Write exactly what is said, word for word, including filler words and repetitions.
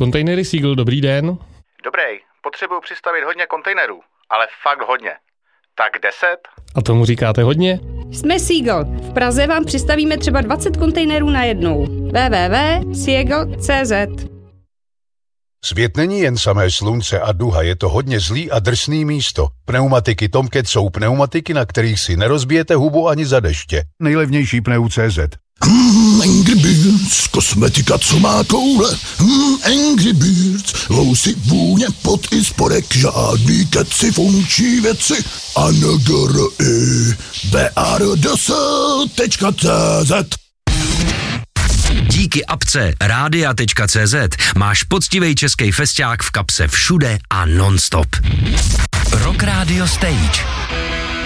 Kontejnery Seagull, dobrý den. Dobrý, potřebuju přistavit hodně kontejnerů, ale fakt hodně. Tak deset? A tomu říkáte hodně? Jsme Seagull. V Praze vám přistavíme třeba dvacet kontejnerů najednou. w w w tečka seagull tečka c z Svět není jen samé slunce a duha, je to hodně zlý a drsný místo. Pneumatiky Tomcat jsou pneumatiky, na kterých si nerozbijete hubu ani za deště. Nejlevnější pneu tečka cé zet. Hmm, Angry Birds, kosmetika, co má koule. Hmm, Angry Birds, lousy, vůně, pot i spodek, žádný keci, funkční věci. A N G R I B A R D S tečka cé zet. Díky apce rádia tečka cé zet máš poctivý český festiák v kapse všude a non-stop. Rock Radio Stage.